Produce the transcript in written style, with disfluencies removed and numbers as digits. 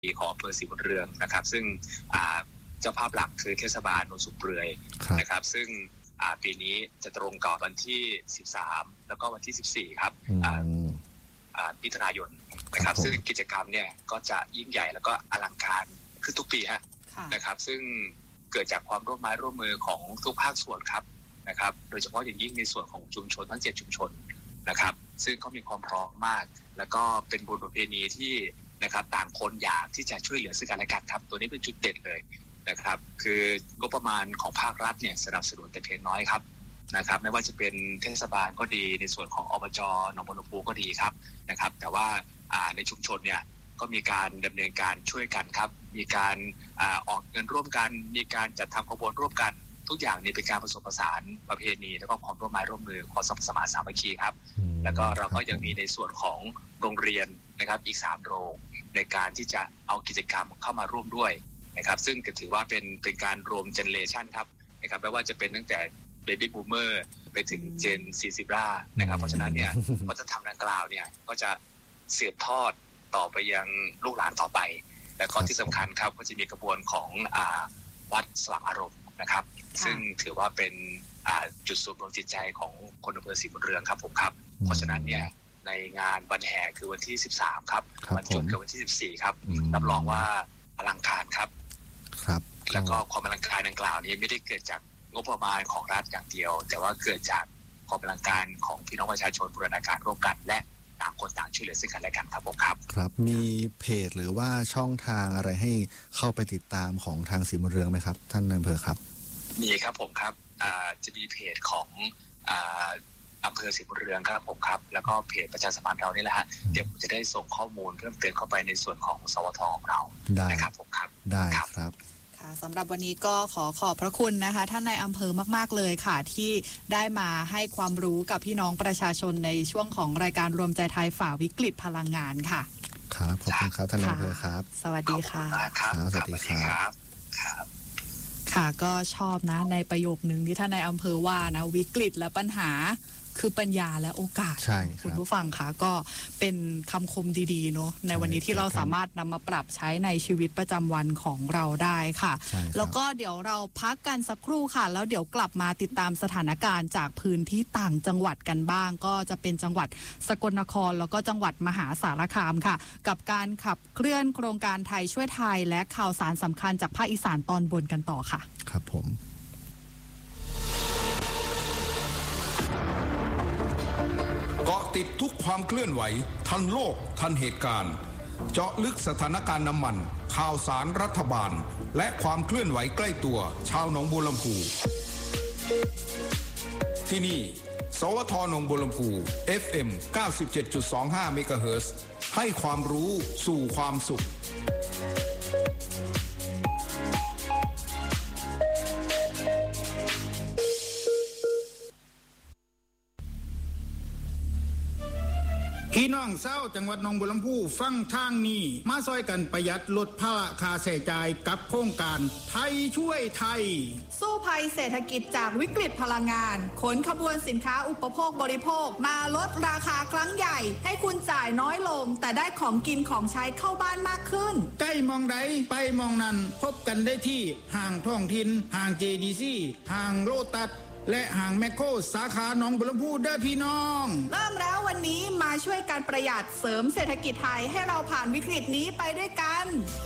ของอำเภอศรีบุญเรืองนะครับซึ่งเจ้าภาพหลักคือเทศบาลโนนสูงเปลือยนะครับซึ่งปีนี้จะตรงกับวันที่13แล้วก็วันที่14ครับมิถุนายนนะครับซึ่งกิจกรรมเนี่ยก็จะยิ่งใหญ่แล้วก็อลังการขึ้นทุกปีนะครับซึ่งเกิดจากความร่วมไม้ร่วมมือของทุกภาคส่วนครับนะครับโดยเฉพาะอย่างยิ่งในส่วนของชุมชนทั้ง7ชุมชนนะครับซึ่งเขามีความพร้อมมากแล้วก็เป็นบุญประเพณีที่นะครับต่างคนอยากที่จะช่วยเหลือซึ่งกันและกันครับตัวนี้เป็นจุดเด่นเลยนะครับคืองบประมาณของภาครัฐเนี่ยสนับสนุนแต่เพียงน้อยครับนะครับไม่ว่าจะเป็นเทศบาลก็ดีในส่วนของอบจ.หนองบัวลำพูก็ดีครับนะครับแต่ว่าในชุมชนเนี่ยก็มีการดำเนินการช่วยกันครับมีการออกเงินร่วมกันมีการจัดทำขบวนร่วมกันทุกอย่างนี่เป็นการผสมผสานประเพณีแล้วก็ความร่วมไม้ร่วมมือความสมัครสามัคคีครับแล้วก็เราก็ยังมีในส่วนของโรงเรียนนะครับอีก3โรงในการที่จะเอากิจกรรมเข้ามาร่วมด้วยนะครับซึ่งถือว่าเป็นการรวมเจเนเรชันครับนะครับไม่ว่าจะเป็นตั้งแต่เบบี้บูมเมอร์ไปถึงเจน40ล่านะครับเพราะฉะนั้นเนี่ยวัฒนธรรมดังกล่าวเนี่ยก็จะสืบทอดต่อไปยังลูกหลานต่อไปและข้อที่สำคัญครับก็จะมีกระบวนของวัดสว่างอารมณ์นะครับซึ่งถือว่าเป็นจุดศูนย์รวมจิตใจของคนอำเภอศรีบุญเรืองครับผมครับเพราะฉะนั้นเนี่ยในงานวันแห่คือวันที่13ครับวันจุดคือวันที่14ครับรับรองว่าอลังการครับแล้วก็ความอลังการดังกล่าวนี้ไม่ได้เกิดจากงบประมาณของรัฐอย่างเดียวแต่ว่าเกิดจากความอลังการของพี่น้องประชาชนบูรณาการร่วมกันและต่างคนต่างช่วยเหลือซึ่งกันและกันครับผมครับครับมีเพจหรือว่าช่องทางอะไรให้เข้าไปติดตามของทางศรีบุญเรืองไหมครับท่านนายอำเภอครับมีครับผมครับจะมีเพจของอำเภอศรีบุญเรืองครับผมครับแล้วก็เพจประชาสัมพันธ์เรานี่แหละฮะเดี๋ยวผมจะได้ส่งข้อมูลเพิ่มเติมเข้าไปในส่วนของสวทของเราได้นะครับผมครับได้ครับสำหรับวันนี้ก็ขอบพระคุณนะคะท่านนายอำเภอมากๆเลยค่ะที่ได้มาให้ความรู้กับพี่น้องประชาชนในช่วงของรายการรวมใจไทยฝ่าวิกฤตพลังงานค่ะครับขอบคุณครับท่านนายอำเภอครับสวัสดีค่ะสวัสดีครับค่ะก็ชอบนะในประโยคนึงที่ท่านนายอำเภอว่านะวิกฤตและปัญหาคือปัญญาและโอกาสคุณผู้ฟังค่ะก็เป็นคำคมดีๆเนาะในวันนี้ที่เราสามารถนำมาปรับใช้ในชีวิตประจำวันของเราได้ค่ะแล้วก็เดี๋ยวเราพักกันสักครู่ค่ะแล้วเดี๋ยวกลับมาติดตามสถานการณ์จากพื้นที่ต่างจังหวัดกันบ้างก็จะเป็นจังหวัดสกลนครแล้วก็จังหวัดมหาสารคามค่ะกับการขับเคลื่อนโครงการไทยช่วยไทยและข่าวสารสำคัญจากภาคอีสานตอนบนกันต่อค่ะครับผมเกาะติดทุกความเคลื่อนไหวทันโลกทันเหตุการณ์เจาะลึกสถานการณ์น้ำมันข่าวสารรัฐบาลและความเคลื่อนไหวใกล้ตัวชาวหนองบัวลำพูที่นี่สวทหนองบัวลำพู FM 97.25 เมกะเฮิรตซ์ให้ความรู้สู่ความสุขพี่น้องเศร้าจังหวัดหนองบัวลำพูฟังทางนี้มาซอยกันประหยัดลดภาระค่าใช้จ่ายกับโครงการไทยช่วยไทยสู้ภัยเศรษฐกิจจากวิกฤตพลังงานขนขบวนสินค้าอุปโภคบริโภคมาลดราคาครั้งใหญ่ให้คุณจ่ายน้อยลงแต่ได้ของกินของใช้เข้าบ้านมากขึ้นใกล้มองใดไปมองนั้นพบกันได้ที่ห้างท้องถิ่นห้าง JDC ห้างโลตัสและห้างแมคโครสาขาหนองบัวลำพูเด้อพี่น้องเริ่มแล้ววันนี้มาช่วยกันประหยัดเสริมเศรษฐกิจไทยให้เราผ่านวิกฤตนี้ไปด้วยกัน